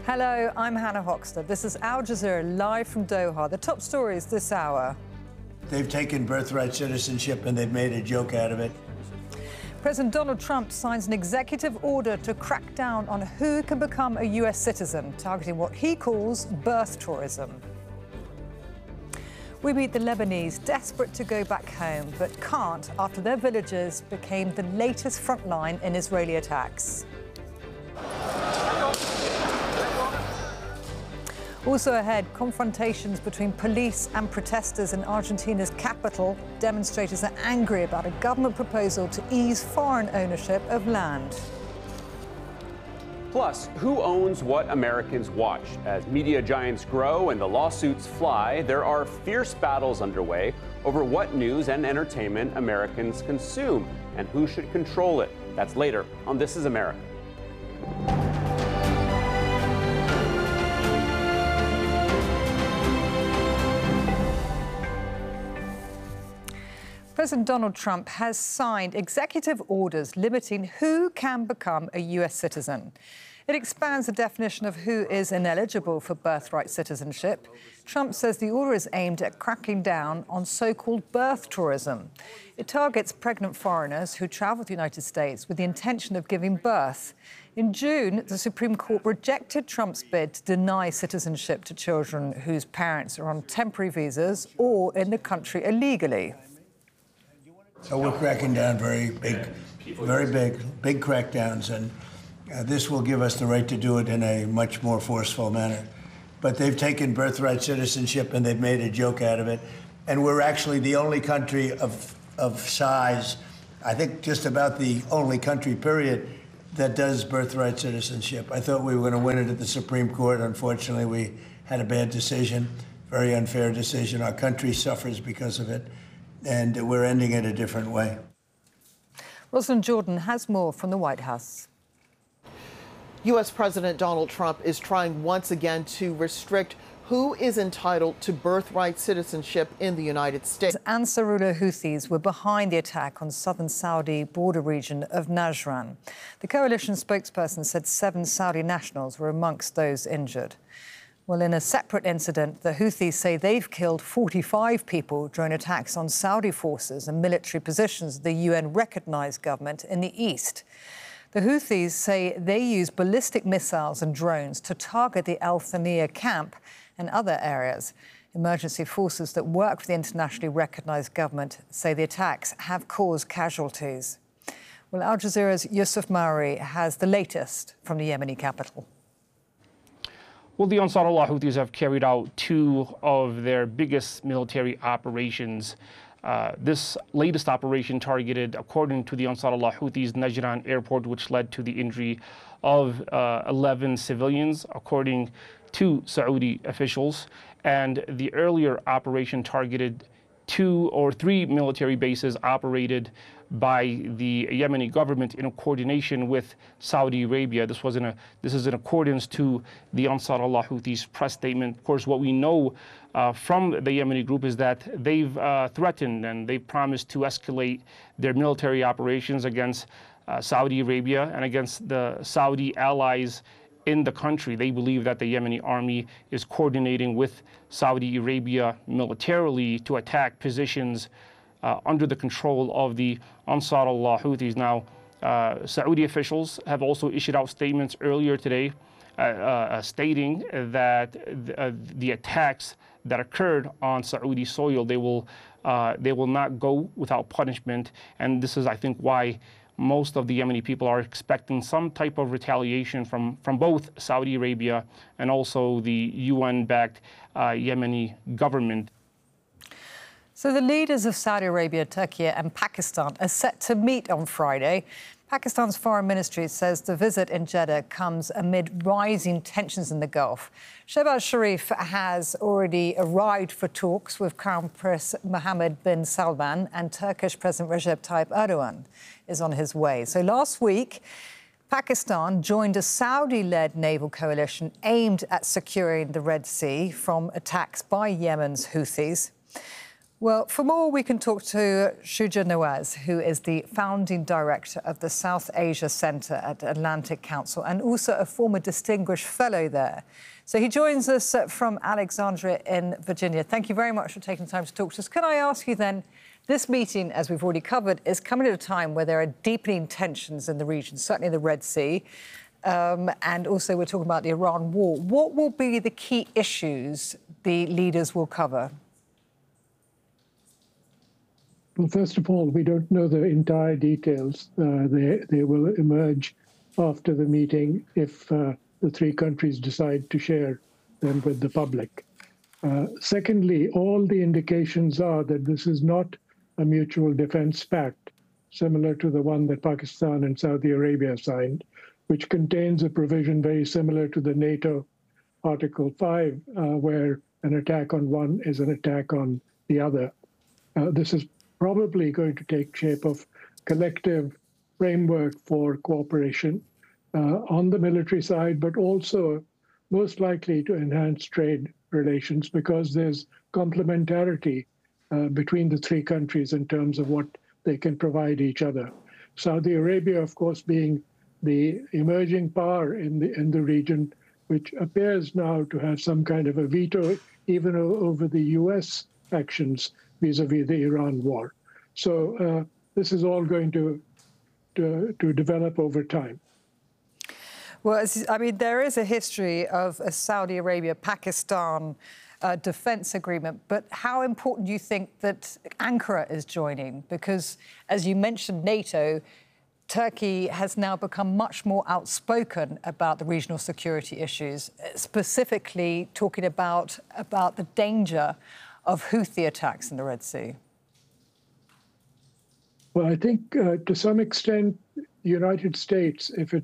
Hello, I'm Hannah Hoxter. This is Al Jazeera live from Doha. The top stories this hour. They've taken birthright citizenship and they've made a joke out of it. President Donald Trump signs an executive order to crack down on who can become a U.S. citizen, targeting what he calls birth tourism. We meet the Lebanese desperate to go back home, but can't after their villages became the latest front line in Israeli attacks. Also ahead, confrontations between police and protesters in Argentina's capital. Demonstrators are angry about a government proposal to ease foreign ownership of land. Plus, who owns what Americans watch? As media giants grow and the lawsuits fly, there are fierce battles underway over what news and entertainment Americans consume and who should control it. That's later on This Is America. President Donald Trump has signed executive orders limiting who can become a U.S. citizen. It expands the definition of who is ineligible for birthright citizenship. Trump says the order is aimed at cracking down on so-called birth tourism. It targets pregnant foreigners who travel to the United States with the intention of giving birth. In June, the Supreme Court rejected Trump's bid to deny citizenship to children whose parents are on temporary visas or in the country illegally. So we're cracking down very big crackdowns, and this will give us the right to do it in a much more forceful manner. But they've taken birthright citizenship and they've made a joke out of it. And we're actually the only country of size, I think just about the only country, period, that does birthright citizenship. I thought we were going to win it at the Supreme Court. Unfortunately, we had a bad decision, very unfair decision. Our country suffers because of it. And we're ending it a different way. Rosalind Jordan has more from the White House. U.S. President Donald Trump is trying once again to restrict who is entitled to birthright citizenship in the United States. Ansarullah Houthis were behind the attack on southern Saudi border region of Najran. The coalition spokesperson said 7 Saudi nationals were amongst those injured. Well, in a separate incident, the Houthis say they've killed 45 people during attacks on Saudi forces and military positions of the UN-recognized government in the east. The Houthis say they use ballistic missiles and drones to target the Al Thaniya camp and other areas. Emergency forces that work for the internationally recognized government say the attacks have caused casualties. Well, Al Jazeera's Yusuf Mauri has the latest from the Yemeni capital. Well, the Ansarullah Houthis have carried out 2 of their biggest military operations. This latest operation targeted, according to the Ansarullah Houthis, Najran airport, which led to the injury of 11 civilians, according to Saudi officials. And the earlier operation targeted 2 or 3 military bases operated by the Yemeni government in coordination with Saudi Arabia. This is in accordance to the Ansarullah Houthis press statement. Of course, what we know from the Yemeni group is that they've threatened and they've promised to escalate their military operations against Saudi Arabia and against the Saudi allies in the country. They believe that the Yemeni army is coordinating with Saudi Arabia militarily to attack positions under the control of the Ansarullah Houthis. Now, Saudi officials have also issued out statements earlier today stating that the attacks that occurred on Saudi soil, they will not go without punishment. And this is, I think, why most of the Yemeni people are expecting some type of retaliation from both Saudi Arabia and also the UN-backed Yemeni government. So the leaders of Saudi Arabia, Turkey and Pakistan are set to meet on Friday. Pakistan's foreign ministry says the visit in Jeddah comes amid rising tensions in the Gulf. Shehbaz Sharif has already arrived for talks with Crown Prince Mohammed bin Salman, and Turkish President Recep Tayyip Erdogan is on his way. So last week, Pakistan joined a Saudi-led naval coalition aimed at securing the Red Sea from attacks by Yemen's Houthis. Well, for more, we can talk to Shuja Nawaz, who is the founding director of the South Asia Centre at Atlantic Council and also a former distinguished fellow there. So he joins us from Alexandria in Virginia. Thank you very much for taking the time to talk to us. Can I ask you then, this meeting, as we've already covered, is coming at a time where there are deepening tensions in the region, certainly in the Red Sea, and also we're talking about the Iran war. What will be the key issues the leaders will cover? Well, first of all, we don't know the entire details. They will emerge after the meeting if the three countries decide to share them with the public. Secondly, all the indications are that this is not a mutual defense pact, similar to the one that Pakistan and Saudi Arabia signed, which contains a provision very similar to the NATO Article 5, where an attack on one is an attack on the other. This is probably going to take shape of collective framework for cooperation on the military side, but also most likely to enhance trade relations because there's complementarity between the three countries in terms of what they can provide each other. Saudi Arabia, of course, being the emerging power in the region, which appears now to have some kind of a veto even over the U.S. actions vis-a-vis the Iran war. So this is all going to develop over time. Well, I mean, there is a history of a Saudi Arabia-Pakistan defence agreement, but how important do you think that Ankara is joining? Because, as you mentioned, NATO, Turkey has now become much more outspoken about the regional security issues, specifically talking about the danger of Houthi attacks in the Red Sea. Well, I think to some extent, the United States, if it